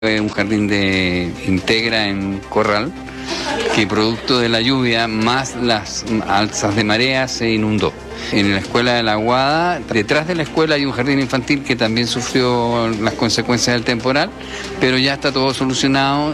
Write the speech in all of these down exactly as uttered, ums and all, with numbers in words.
Un jardín de Integra en Corral, que producto de la lluvia más las alzas de marea se inundó. En la escuela de La Aguada, detrás de la escuela hay un jardín infantil que también sufrió las consecuencias del temporal, pero ya está todo solucionado.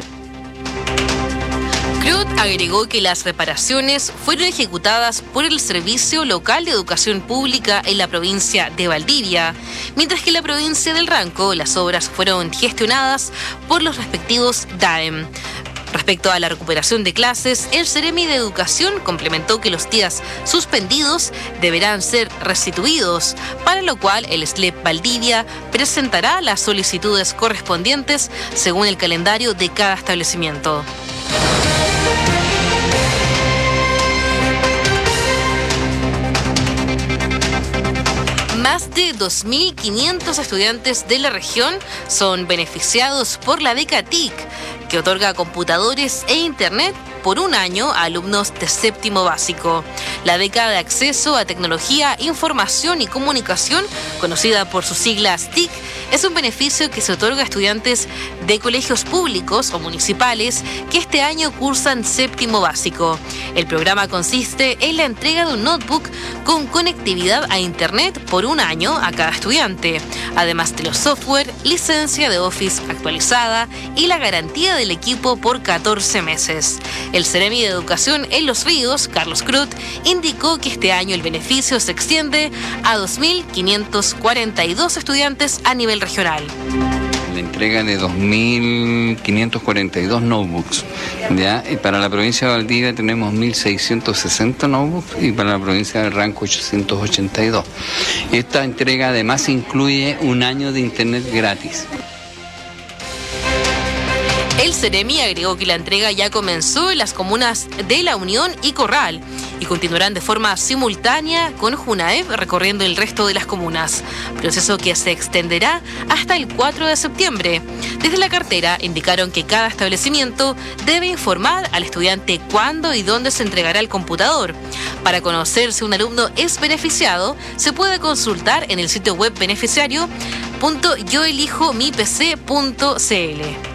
Crut agregó que las reparaciones fueron ejecutadas por el Servicio Local de Educación Pública en la provincia de Valdivia, mientras que en la provincia del Ranco las obras fueron gestionadas por los respectivos D A E M. Respecto a la recuperación de clases, el Ceremi de Educación complementó que los días suspendidos deberán ser restituidos, para lo cual el S L E P Valdivia presentará las solicitudes correspondientes según el calendario de cada establecimiento. Más de dos mil quinientos estudiantes de la región son beneficiados por la beca T I C, que otorga computadores e internet por un año a alumnos de séptimo básico. La beca de acceso a tecnología, información y comunicación, conocida por sus siglas T I C, es un beneficio que se otorga a estudiantes de colegios públicos o municipales que este año cursan séptimo básico. El programa consiste en la entrega de un notebook con conectividad a internet por un año a cada estudiante, además de los software, licencia de Office actualizada y la garantía del equipo por catorce meses. El Ceremi de Educación en Los Ríos, Carlos Crut, indicó que este año el beneficio se extiende a dos mil quinientos cuarenta y dos estudiantes a nivel regional. La entrega de dos mil quinientos cuarenta y dos notebooks, ¿ya? Y para la provincia de Valdivia tenemos mil seiscientos sesenta notebooks y para la provincia del Ranco ochocientos ochenta y dos. Esta entrega además incluye un año de internet gratis. El Ceremi agregó que la entrega ya comenzó en las comunas de La Unión y Corral y continuarán de forma simultánea con Junaev recorriendo el resto de las comunas, proceso que se extenderá hasta el cuatro de septiembre. Desde la cartera indicaron que cada establecimiento debe informar al estudiante cuándo y dónde se entregará el computador. Para conocer si un alumno es beneficiado, se puede consultar en el sitio web beneficiario punto yo elijo mi p c punto c l.